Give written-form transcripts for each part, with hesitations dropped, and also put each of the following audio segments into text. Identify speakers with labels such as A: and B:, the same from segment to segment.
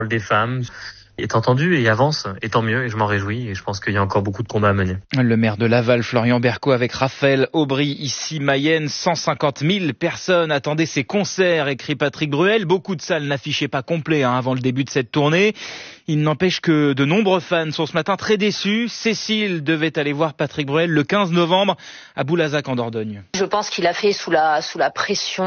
A: des femmes est entendu et avance, et tant mieux, et je m'en réjouis, et je pense qu'il y a encore beaucoup de combats à mener.
B: Le maire de Laval, Florian Berco, avec Raphaël Aubry, ici Mayenne, 150 000 personnes attendaient ces concerts, écrit Patrick Bruel. Beaucoup de salles n'affichaient pas complet avant le début de cette tournée. Il n'empêche que de nombreux fans sont ce matin très déçus. Cécile devait aller voir Patrick Bruel le 15 novembre à Boulazac en Dordogne.
C: Je pense qu'il a fait sous la pression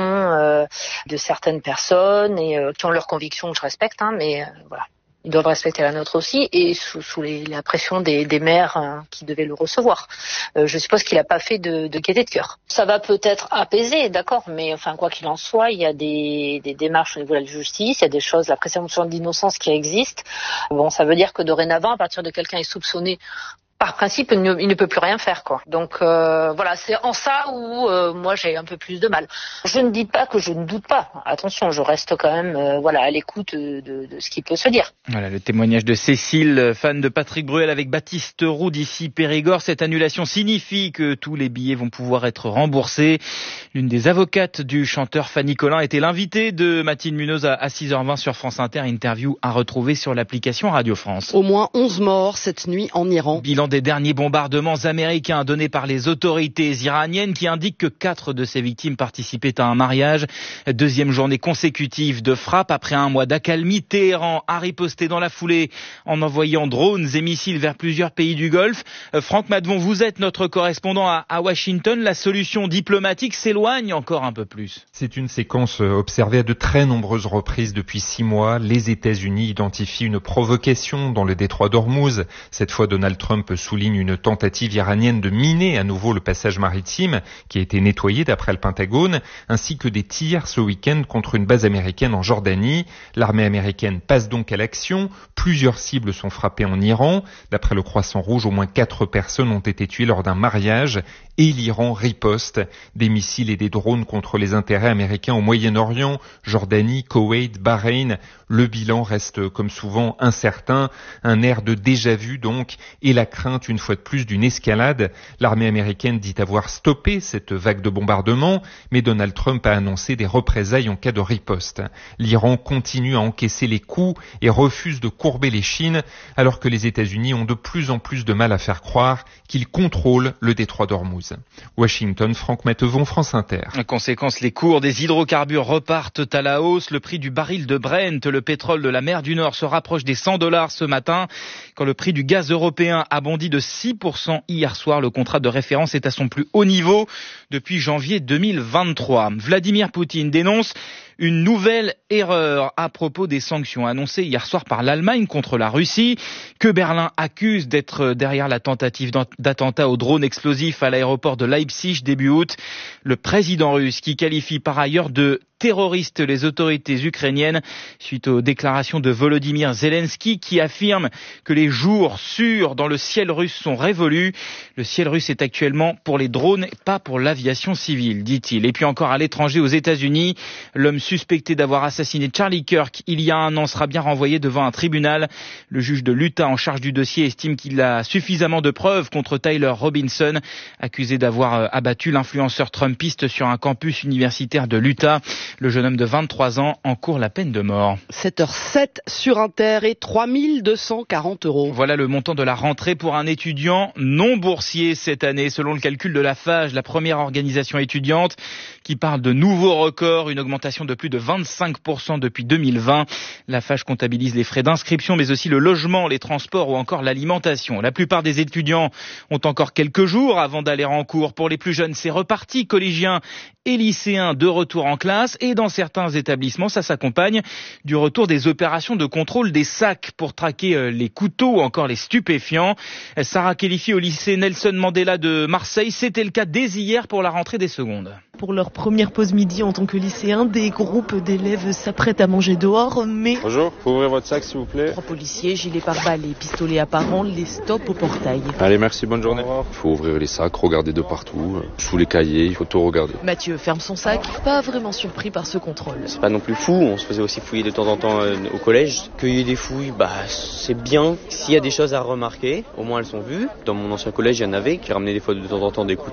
C: de certaines personnes et qui ont leurs convictions que je respecte, mais voilà. Ils doivent respecter la nôtre aussi, et sous la pression des maires qui devaient le recevoir. Je suppose qu'il n'a pas fait de gaieté de cœur. Ça va peut-être apaiser, d'accord, mais enfin quoi qu'il en soit, il y a des démarches au niveau de la justice, il y a des choses, la présomption d'innocence qui existe. Bon, ça veut dire que dorénavant, à partir de quelqu'un est soupçonné, par principe, il ne peut plus rien faire, quoi. Donc voilà, c'est en ça où moi j'ai un peu plus de mal. Je ne dis pas que je ne doute pas. Attention, je reste quand même à l'écoute de ce qui peut se dire.
B: Voilà le témoignage de Cécile, fan de Patrick Bruel avec Baptiste Roux d'ici Périgord. Cette annulation signifie que tous les billets vont pouvoir être remboursés. L'une des avocates du chanteur, Fanny Collin, était l'invitée de Mathilde Munoz à 6h20 sur France Inter. Interview à retrouver sur l'application Radio France.
D: Au moins 11 morts cette nuit en Iran.
B: Bilan des derniers bombardements américains donnés par les autorités iraniennes qui indiquent que 4 de ces victimes participaient à un mariage. Deuxième journée consécutive de frappe après un mois d'accalmie. Téhéran a riposté dans la foulée en envoyant drones et missiles vers plusieurs pays du Golfe. Franck Madvon, vous êtes notre correspondant à Washington. La solution diplomatique s'éloigne encore un peu plus.
E: C'est une séquence observée à de très nombreuses reprises depuis 6 mois. Les États-Unis identifient une provocation dans le détroit d'Ormuz. Cette fois, Donald Trump souligne une tentative iranienne de miner à nouveau le passage maritime qui a été nettoyé d'après le Pentagone, ainsi que des tirs ce week-end contre une base américaine en Jordanie. L'armée américaine passe donc à l'action. Plusieurs cibles sont frappées en Iran. D'après le Croissant Rouge, au moins 4 personnes ont été tuées lors d'un mariage et l'Iran riposte. Des missiles et des drones contre les intérêts américains au Moyen-Orient, Jordanie, Koweït, Bahreïn. Le bilan reste comme souvent incertain, un air de déjà-vu donc, et la crainte une fois de plus d'une escalade. L'armée américaine dit avoir stoppé cette vague de bombardements, mais Donald Trump a annoncé des représailles en cas de riposte. L'Iran continue à encaisser les coups et refuse de courber les chines, alors que les États-Unis ont de plus en plus de mal à faire croire qu'ils contrôlent le détroit d'Ormuz. Washington, Franck Mattevon, France Inter.
B: En conséquence, les cours des hydrocarbures repartent à la hausse. Le prix du baril de Brent, le pétrole de la mer du Nord, se rapproche des $100 ce matin. Quand le prix du gaz européen a bondi de 6% hier soir, le contrat de référence est à son plus haut niveau depuis janvier 2023. Vladimir Poutine dénonce une nouvelle erreur à propos des sanctions annoncées hier soir par l'Allemagne contre la Russie, que Berlin accuse d'être derrière la tentative d'attentat au drone explosif à l'aéroport de Leipzig début août. Le président russe qui qualifie par ailleurs de terroristes les autorités ukrainiennes suite aux déclarations de Volodymyr Zelensky qui affirme que les jours sûrs dans le ciel russe sont révolus. Le ciel russe est actuellement pour les drones, pas pour l'aviation civile, dit-il. Et puis encore à l'étranger, aux États-Unis, l'homme suspecté d'avoir assassiné Charlie Kirk il y a un an sera bien renvoyé devant un tribunal. Le juge de l'Utah en charge du dossier estime qu'il a suffisamment de preuves contre Tyler Robinson, accusé d'avoir abattu l'influenceur trumpiste sur un campus universitaire de l'Utah. Le jeune homme de 23 ans encourt la peine de mort.
D: 7h07 sur Inter et 3 240 €.
B: Voilà le montant de la rentrée pour un étudiant non boursier cette année, selon le calcul de la FAGE, la première organisation étudiante, qui parle de nouveaux records, une augmentation de plus de 25% depuis 2020. La FAGE comptabilise les frais d'inscription, mais aussi le logement, les transports ou encore l'alimentation. La plupart des étudiants ont encore quelques jours avant d'aller en cours. Pour les plus jeunes, c'est reparti, collégiens et lycéens de retour en classe. Et dans certains établissements, ça s'accompagne du retour des opérations de contrôle des sacs pour traquer les couteaux ou encore les stupéfiants. Sarah Khélifi au lycée Nelson Mandela de Marseille, c'était le cas dès hier pour la rentrée des secondes.
F: Pour leur première pause midi en tant que lycéen, des groupes d'élèves s'apprêtent à manger dehors, mais...
G: Bonjour, faut ouvrir votre sac s'il vous plaît.
F: 3 policiers, gilets pare-balles et pistolets apparents les stoppent au portail.
G: Allez, merci, bonne journée. Il faut ouvrir les sacs, regarder de partout, sous les cahiers, il faut tout regarder.
F: Mathieu ferme son sac, pas vraiment surpris par ce contrôle.
H: C'est pas non plus fou, on se faisait aussi fouiller de temps en temps au collège. Qu'il y ait des fouilles, c'est bien. S'il y a des choses à remarquer, au moins elles sont vues. Dans mon ancien collège, il y en avait qui ramenaient des fois de temps en temps des couteaux.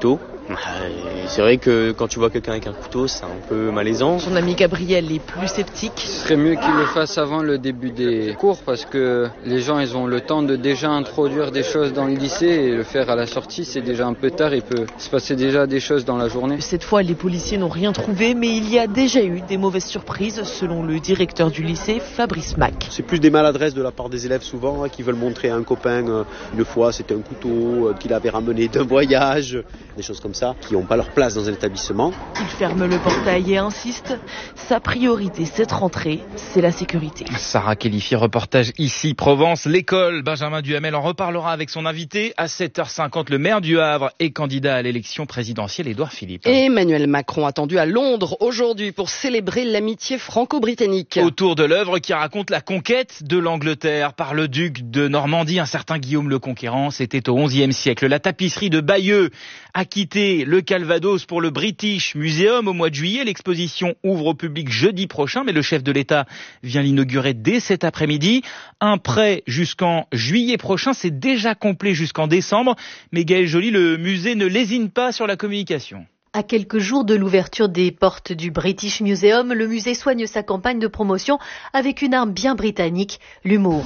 H: C'est vrai que quand tu vois quelqu'un avec un couteau, c'est un peu malaisant.
F: Son ami Gabriel est plus sceptique.
I: Ce serait mieux qu'il le fasse avant le début des cours parce que les gens ils ont le temps de déjà introduire des choses dans le lycée et le faire à la sortie c'est déjà un peu tard, il peut se passer déjà des choses dans la journée.
F: Cette fois les policiers n'ont rien trouvé mais il y a déjà eu des mauvaises surprises selon le directeur du lycée Fabrice Mac.
J: C'est plus des maladresses de la part des élèves souvent qui veulent montrer à un copain une fois c'était un couteau qu'il avait ramené d'un voyage, des choses comme ça qui n'ont pas leur place dans un établissement.
F: Il ferme le portail et insiste, sa priorité cette rentrée, c'est la sécurité.
B: Sarah Qualifié, reportage ici Provence. L'école, Benjamin Duhamel en reparlera avec son invité à 7h50. Le maire du Havre et candidat à l'élection présidentielle, Édouard Philippe.
D: Et Emmanuel Macron attendu à Londres aujourd'hui pour célébrer l'amitié franco-britannique.
B: Autour de l'œuvre qui raconte la conquête de l'Angleterre par le duc de Normandie, un certain Guillaume le Conquérant. C'était au XIe siècle. La tapisserie de Bayeux a quitté le Calvados pour le British Museum au mois de juillet. L'exposition ouvre au public jeudi prochain, mais le chef de l'État vient l'inaugurer dès cet après-midi. Un prêt jusqu'en juillet prochain, c'est déjà complet jusqu'en décembre. Mais Gaël Joly, le musée ne lésine pas sur la communication.
K: À quelques jours de l'ouverture des portes du British Museum, le musée soigne sa campagne de promotion avec une arme bien britannique, l'humour.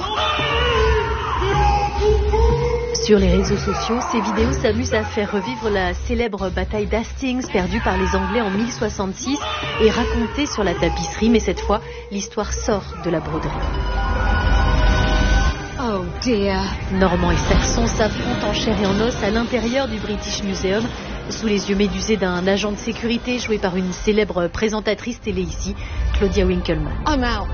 K: Sur les réseaux sociaux, ces vidéos s'amusent à faire revivre la célèbre bataille d'Hastings perdue par les Anglais en 1066 et racontée sur la tapisserie, mais cette fois, l'histoire sort de la broderie. Oh dear. Normands et Saxons s'affrontent en chair et en os à l'intérieur du British Museum, sous les yeux médusés d'un agent de sécurité joué par une célèbre présentatrice télé ici, Claudia Winkleman. I'm out.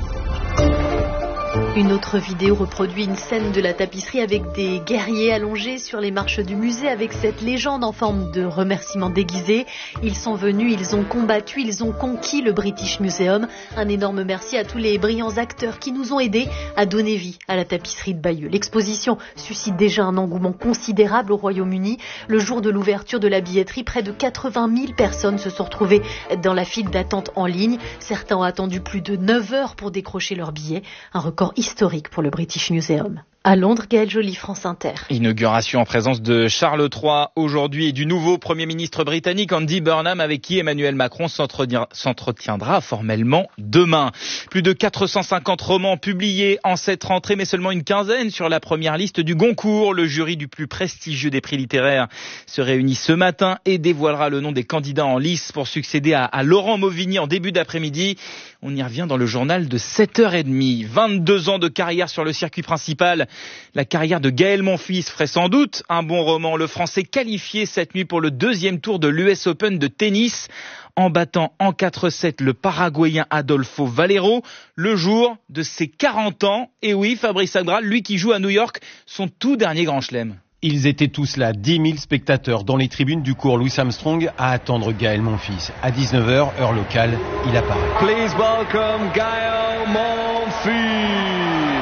K: Une autre vidéo reproduit une scène de la tapisserie avec des guerriers allongés sur les marches du musée avec cette légende en forme de remerciement déguisé. Ils sont venus, ils ont combattu, ils ont conquis le British Museum. Un énorme merci à tous les brillants acteurs qui nous ont aidés à donner vie à la tapisserie de Bayeux. L'exposition suscite déjà un engouement considérable au Royaume-Uni. Le jour de l'ouverture de la billetterie, près de 80 000 personnes se sont retrouvées dans la file d'attente en ligne. Certains ont attendu plus de 9 heures pour décrocher leur billet. Un record historique pour le British Museum. À Londres, Gaël Joly, France Inter.
B: Inauguration en présence de Charles III aujourd'hui et du nouveau Premier ministre britannique Andy Burnham avec qui Emmanuel Macron s'entretiendra formellement demain. Plus de 450 romans publiés en cette rentrée, mais seulement une quinzaine sur la première liste du Goncourt. Le jury du plus prestigieux des prix littéraires se réunit ce matin et dévoilera le nom des candidats en lice pour succéder à Laurent Mauvigny en début d'après-midi. On y revient dans le journal de 7h30. 22 ans de carrière sur le circuit principal. La carrière de Gaël Monfils ferait sans doute un bon roman. Le Français qualifié cette nuit pour le deuxième tour de l'US Open de tennis en battant en 4-7 le Paraguayen Adolfo Valero le jour de ses 40 ans. Et oui, Fabrice Agral, lui qui joue à New York, son tout dernier grand chelem.
L: Ils étaient tous là, 10 000 spectateurs dans les tribunes du cours Louis Armstrong à attendre Gaël Monfils. À 19h, heure locale, il apparaît.
M: Please welcome Gaël Monfils.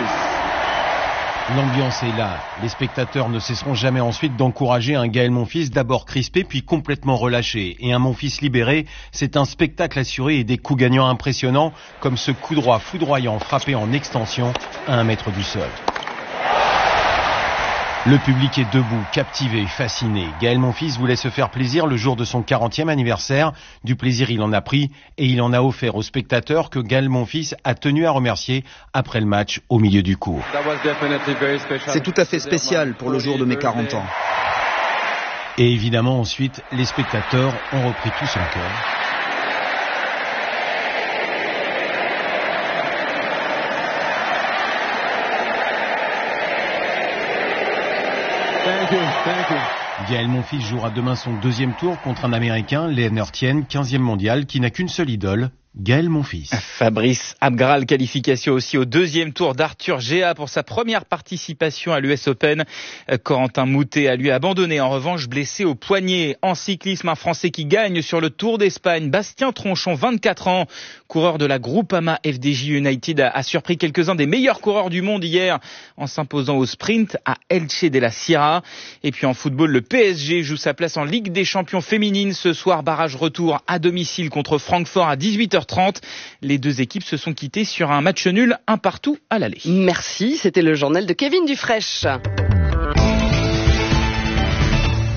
L: L'ambiance est là. Les spectateurs ne cesseront jamais ensuite d'encourager un Gaël Monfils d'abord crispé puis complètement relâché. Et un Monfils libéré, c'est un spectacle assuré et des coups gagnants impressionnants comme ce coup droit foudroyant frappé en extension à 1 mètre du sol. Le public est debout, captivé, fasciné. Gaël Monfils voulait se faire plaisir le jour de son 40e anniversaire. Du plaisir, il en a pris et il en a offert aux spectateurs que Gaël Monfils a tenu à remercier après le match au milieu du cours.
N: C'est tout à fait spécial pour le jour de mes 40 ans.
L: Et évidemment, ensuite, les spectateurs ont repris tout son cœur.
M: Thank you.
L: Gaël Monfils jouera demain son deuxième tour contre un Américain, Leonard Tien, 15e mondial, qui n'a qu'une seule idole, Gaël Monfils.
B: Fabrice Agral, qualification aussi au deuxième tour d'Arthur Géa pour sa première participation à l'US Open. Corentin Moutet a lui abandonné, en revanche blessé au poignet. En cyclisme, un Français qui gagne sur le Tour d'Espagne, Bastien Tronchon, 24 ans, coureur de la Groupama FDJ United, a surpris quelques-uns des meilleurs coureurs du monde hier en s'imposant au sprint à Elche de la Sierra. Et puis en football, le PSG joue sa place en Ligue des Champions féminines ce soir, barrage retour à domicile contre Francfort à 18h30. Les deux équipes se sont quittées sur un match nul, un partout à l'aller.
D: Merci, c'était le journal de Kevin Dufraîche. Et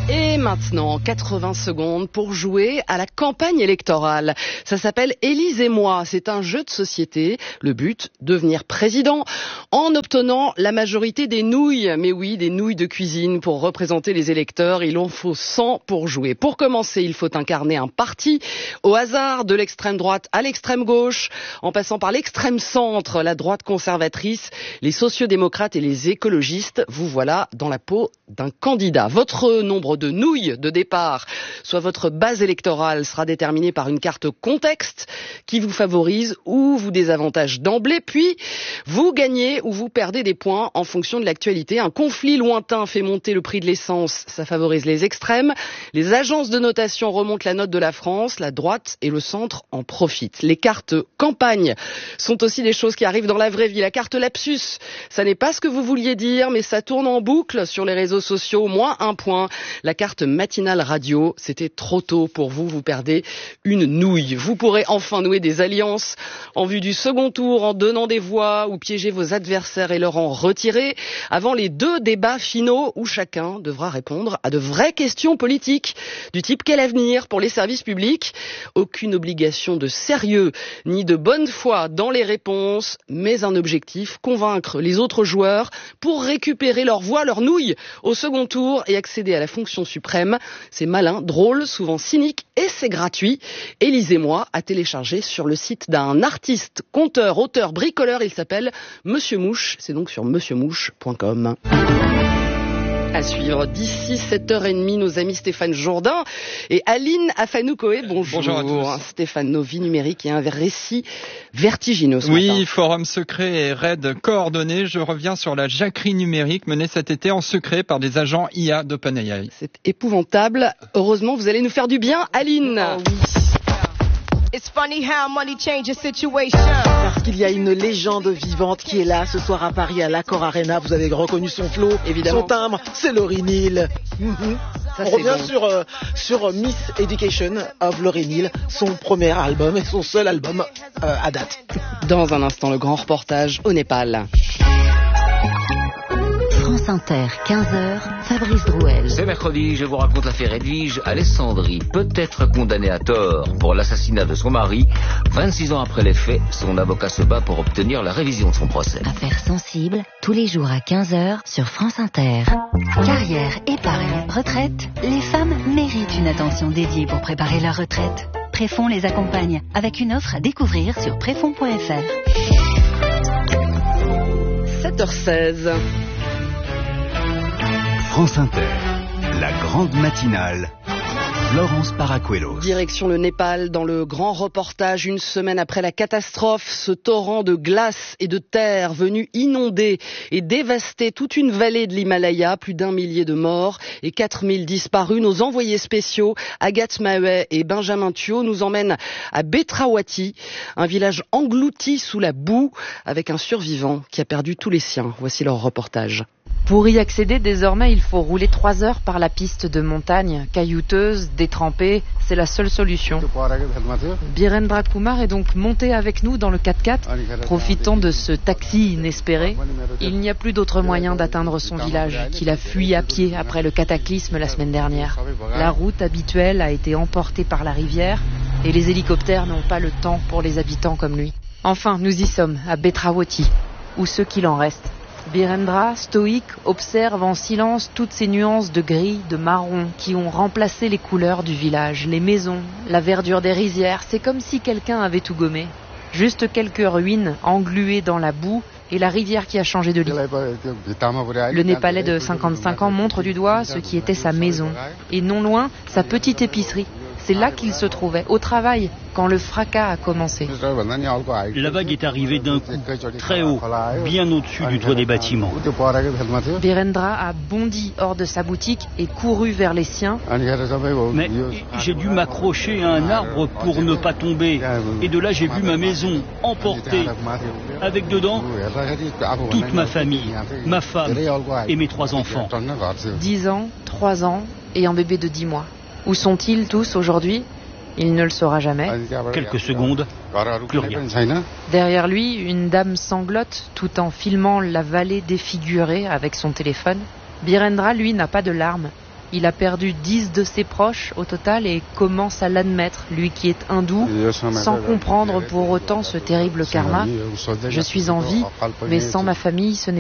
D: maintenant 80 secondes pour jouer à la campagne électorale. Ça s'appelle Élise et moi. C'est un jeu de société. Le but, devenir président en obtenant la majorité des nouilles. Mais oui, des nouilles de cuisine pour représenter les électeurs. Il en faut 100 pour jouer. Pour commencer, il faut incarner un parti au hasard, de l'extrême droite à l'extrême gauche, en passant par l'extrême centre, la droite conservatrice, les sociodémocrates et les écologistes. Vous voilà dans la peau d'un candidat. Votre nombre de nouilles de départ, soit votre base électorale, sera déterminé par une carte contexte qui vous favorise ou vous désavantage d'emblée. Puis, vous gagnez ou vous perdez des points en fonction de l'actualité. Un conflit lointain fait monter le prix de l'essence, ça favorise les extrêmes. Les agences de notation remontent la note de la France, la droite et le centre en profitent. Les cartes campagne sont aussi des choses qui arrivent dans la vraie vie. La carte lapsus, ça n'est pas ce que vous vouliez dire, mais ça tourne en boucle sur les réseaux sociaux, moins un point. La carte matinale radio, c'était trop tôt pour vous, vous perdez une nouille. Vous pourrez enfin nouer des alliances en vue du second tour en donnant des voix ou piéger vos adversaires et leur en retirer avant les 2 débats finaux où chacun devra répondre à de vraies questions politiques du type quel avenir pour les services publics. Aucune obligation de sérieux ni de bonne foi dans les réponses, mais un objectif, convaincre les autres joueurs pour récupérer leur voix, leur nouille au second tour et accéder à la fonction suprême. C'est malin, drôle, souvent cynique et c'est gratuit. Élise et moi à télécharger sur le site d'un artiste, conteur, auteur, bricoleur. Il s'appelle Monsieur Mouche. C'est donc sur monsieurmouche.com. À suivre d'ici 7h30, nos amis Stéphane Jourdain et Aline Afanoukoé. Bonjour.
O: Bonjour à tous.
D: Stéphane, nos vies numériques et un récit vertigineux ce matin.
O: Oui, forum secret et raid coordonné. Je reviens sur la jacquerie numérique menée cet été en secret par des agents IA d'OpenAI.
D: C'est épouvantable. Heureusement, vous allez nous faire du bien, Aline.
P: Oh, oui. It's funny how money changes situation.
F: Parce qu'il y a une légende vivante qui est là ce soir à Paris à l'Accor Arena. Vous avez reconnu son flow,
D: évidemment.
F: Son timbre, c'est Lauryn Hill. On revient bon. sur Miss Education of Lauryn Hill, son premier album et son seul album à date.
D: Dans un instant, le grand reportage au Népal.
Q: France Inter, 15h, Fabrice Drouel.
R: Ce mercredi, je vous raconte l'affaire Edwige Alessandri, peut-être condamnée à tort pour l'assassinat de son mari. 26 ans après les faits, son avocat se bat pour obtenir la révision de son procès.
Q: Affaire sensible, tous les jours à 15h sur France Inter. Carrière, épargne, retraite, les femmes méritent une attention dédiée pour préparer leur retraite. Préfonds les accompagne avec une offre à découvrir sur préfonds.fr.
D: 7h16.
S: France Inter, la grande matinale, Florence Paracuelos.
D: Direction le Népal, dans le grand reportage, une semaine après la catastrophe, ce torrent de glace et de terre venu inonder et dévaster toute une vallée de l'Himalaya, plus d'1 millier de morts et 4000 disparus. Nos envoyés spéciaux, Agathe Maheuet et Benjamin Thuot, nous emmènent à Betrawati, un village englouti sous la boue, avec un survivant qui a perdu tous les siens. Voici leur reportage.
T: Pour y accéder, désormais, il faut rouler 3 heures par la piste de montagne, caillouteuse, détrempée. C'est la seule solution. Birendra Kumar est donc monté avec nous dans le 4x4, profitant de ce taxi inespéré. Il n'y a plus d'autre moyen d'atteindre son village, qu'il a fui à pied après le cataclysme la semaine dernière. La route habituelle a été emportée par la rivière et les hélicoptères n'ont pas le temps pour les habitants comme lui. Enfin, nous y sommes, à Betrawati, ou ce qu'il en reste. Birendra, stoïque, observe en silence toutes ces nuances de gris, de marron qui ont remplacé les couleurs du village, les maisons, la verdure des rizières. C'est comme si quelqu'un avait tout gommé. Juste quelques ruines engluées dans la boue et la rivière qui a changé de lit. Le Népalais de 55 ans montre du doigt ce qui était sa maison et non loin sa petite épicerie. C'est là qu'il se trouvait, au travail, quand le fracas a commencé.
U: La vague est arrivée d'un coup, très haut, bien au-dessus du toit des bâtiments.
T: Birendra a bondi hors de sa boutique et couru vers les siens.
U: Mais j'ai dû m'accrocher à un arbre pour ne pas tomber. Et de là, j'ai vu ma maison emportée, avec dedans toute ma famille, ma femme et mes 3 enfants.
T: 10 ans, 3 ans et un bébé de 10 mois. Où sont-ils tous aujourd'hui ? Il ne le saura jamais.
U: Quelques secondes, plus rien.
T: Derrière lui, une dame sanglote tout en filmant la vallée défigurée avec son téléphone. Birendra, lui, n'a pas de larmes. Il a perdu 10 de ses proches au total et commence à l'admettre, lui qui est hindou, sans comprendre pour autant ce terrible karma. Je suis en vie, mais sans ma famille, ce n'est